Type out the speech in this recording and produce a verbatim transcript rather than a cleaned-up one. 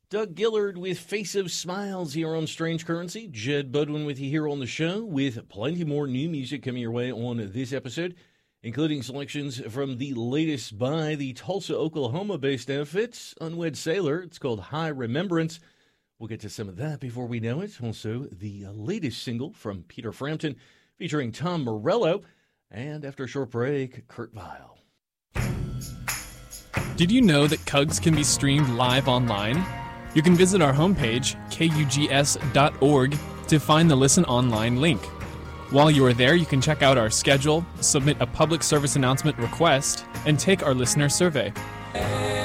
Doug Gillard with Face of Smiles here on Strange Currency. Jed Budwin with you here on the show with plenty more new music coming your way on this episode, including selections from the latest by the Tulsa, Oklahoma-based outfit, Unwed Sailor. It's called High Remembrance. We'll get to some of that before we know it. Also, the latest single from Peter Frampton featuring Tom Morello. And after a short break, Kurt Vile. Did you know that Kugs can be streamed live online? You can visit our homepage, K U G S dot org, to find the Listen Online link. While you are there, you can check out our schedule, submit a public service announcement request, and take our listener survey.